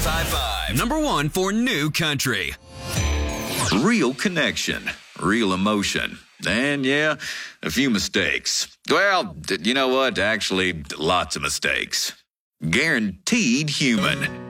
High Five. #1 for new country. Real connection, real emotion, and yeah, a few mistakes. Well, you know what? Actually, lots of mistakes. Guaranteed human.